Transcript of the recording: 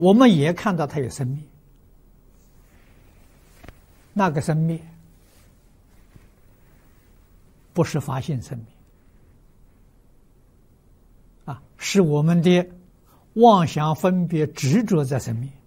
我们也看到它有生灭，那个生灭不是法性生灭啊，是我们的妄想分别执着在生灭。